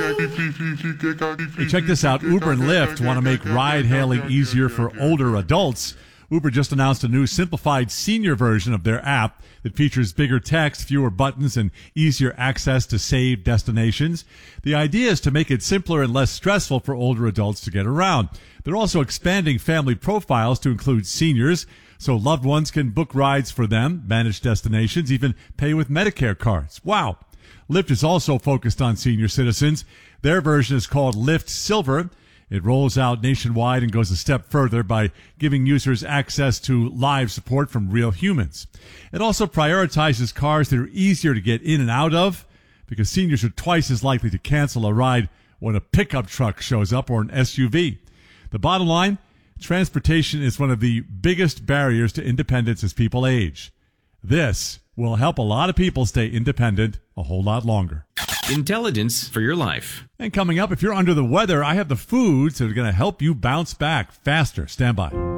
Hey, check this out. Uber and Lyft want to make ride-hailing easier for older adults. Uber just announced a new simplified senior version of their app that features bigger text, fewer buttons, and easier access to saved destinations. The idea is to make it simpler and less stressful for older adults to get around. They're also expanding family profiles to include seniors, so loved ones can book rides for them, manage destinations, even pay with Medicare cards. Wow. Lyft is also focused on senior citizens. Their version is called Lyft Silver. It rolls out nationwide and goes a step further by giving users access to live support from real humans. It also prioritizes cars that are easier to get in and out of, because seniors are twice as likely to cancel a ride when a pickup truck shows up or an SUV. The bottom line, transportation is one of the biggest barriers to independence as people age. This will help a lot of people stay independent a whole lot longer. Intelligence for your life. And coming up, if you're under the weather, I have the foods that are going to help you bounce back faster. Stand by.